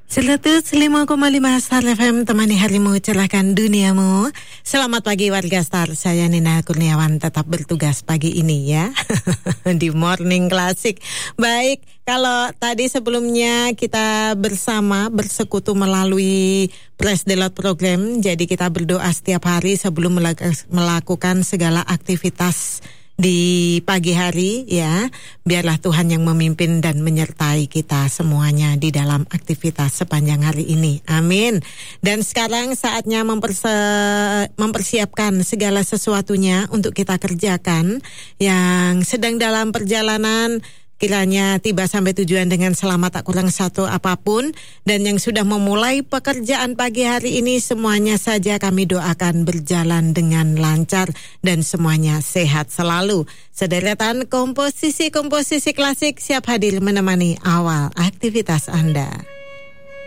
105,5 Star FM, temani harimu, cerahkan duniamu. Selamat pagi warga Star, saya Nina Kurniawan tetap bertugas pagi ini ya di Morning Classic. Baik, kalau tadi sebelumnya kita bersekutu melalui Praise the Lord program, jadi kita berdoa setiap hari sebelum melakukan segala aktivitas di pagi hari ya, biarlah Tuhan yang memimpin dan menyertai kita semuanya di dalam aktivitas sepanjang hari ini. Amin. Dan sekarang saatnya mempersiapkan segala sesuatunya untuk kita kerjakan. Yang sedang dalam perjalanan, kiranya tiba sampai tujuan dengan selamat, tak kurang satu apapun. Dan yang sudah memulai pekerjaan pagi hari ini, semuanya saja kami doakan berjalan dengan lancar dan semuanya sehat selalu. Sederetan komposisi klasik siap hadir menemani awal aktivitas Anda.